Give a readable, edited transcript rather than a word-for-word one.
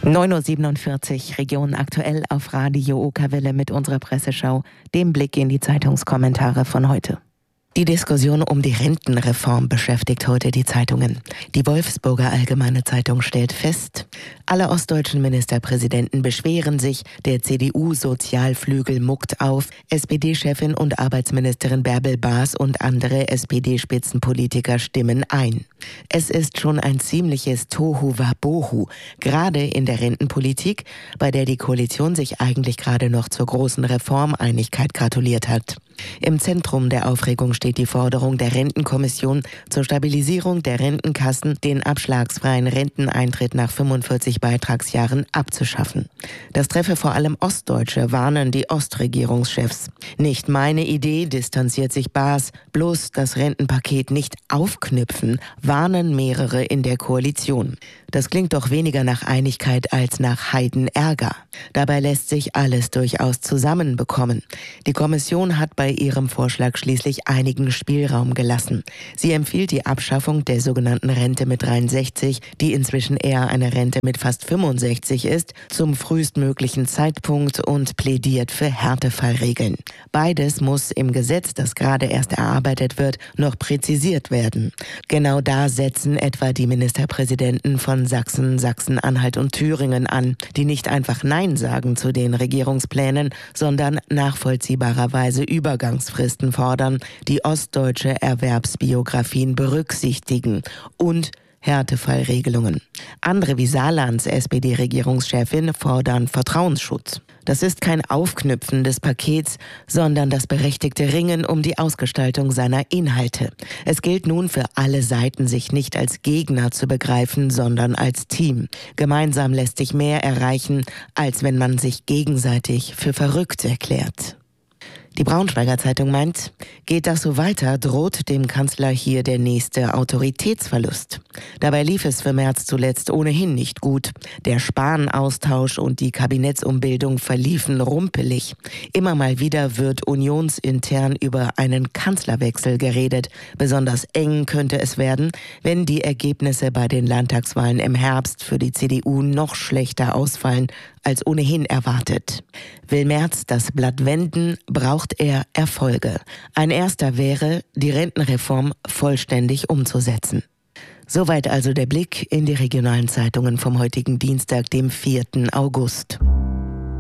9:47 Uhr, Region aktuell auf Radio Okerwelle mit unserer Presseschau, dem Blick in die Zeitungskommentare von heute. Die Diskussion um die Rentenreform beschäftigt heute die Zeitungen. Die Wolfsburger Allgemeine Zeitung stellt fest, alle ostdeutschen Ministerpräsidenten beschweren sich, der CDU-Sozialflügel muckt auf, SPD-Chefin und Arbeitsministerin Bärbel Baas und andere SPD-Spitzenpolitiker stimmen ein. Es ist schon ein ziemliches Tohu-Wabohu, gerade in der Rentenpolitik, bei der die Koalition sich eigentlich gerade noch zur großen Reformeinigkeit gratuliert hat. Im Zentrum der Aufregung steht die Forderung der Rentenkommission zur Stabilisierung der Rentenkassen, den abschlagsfreien Renteneintritt nach 45 Beitragsjahren abzuschaffen. Das treffe vor allem Ostdeutsche, warnen die Ostregierungschefs. Nicht meine Idee, distanziert sich Baas, bloß das Rentenpaket nicht aufknüpfen, warnen mehrere in der Koalition. Das klingt doch weniger nach Einigkeit als nach Heidenärger. Dabei lässt sich alles durchaus zusammenbekommen. Die Kommission hat bei ihrem Vorschlag schließlich einigen Spielraum gelassen. Sie empfiehlt die Abschaffung der sogenannten Rente mit 63, die inzwischen eher eine Rente mit fast 65 ist, zum frühestmöglichen Zeitpunkt und plädiert für Härtefallregeln. Beides muss im Gesetz, das gerade erst erarbeitet wird, noch präzisiert werden. Genau da setzen etwa die Ministerpräsidenten von Sachsen, Sachsen-Anhalt und Thüringen an, die nicht einfach Nein sagen zu den Regierungsplänen, sondern nachvollziehbarerweise Übergangsfristen fordern, die ostdeutsche Erwerbsbiografien berücksichtigen und Härtefallregelungen. Andere wie Saarlands SPD-Regierungschefin fordern Vertrauensschutz. Das ist kein Aufknüpfen des Pakets, sondern das berechtigte Ringen um die Ausgestaltung seiner Inhalte. Es gilt nun für alle Seiten, sich nicht als Gegner zu begreifen, sondern als Team. Gemeinsam lässt sich mehr erreichen, als wenn man sich gegenseitig für verrückt erklärt. Die Braunschweiger Zeitung meint, geht das so weiter, droht dem Kanzler hier der nächste Autoritätsverlust. Dabei lief es für Merz zuletzt ohnehin nicht gut. Der Spahn-Austausch und die Kabinettsumbildung verliefen rumpelig. Immer mal wieder wird unionsintern über einen Kanzlerwechsel geredet. Besonders eng könnte es werden, wenn die Ergebnisse bei den Landtagswahlen im Herbst für die CDU noch schlechter ausfallen als ohnehin erwartet. Will Merz das Blatt wenden, braucht er Erfolge. Ein erster wäre, die Rentenreform vollständig umzusetzen. Soweit also der Blick in die regionalen Zeitungen vom heutigen Dienstag, dem 4. August.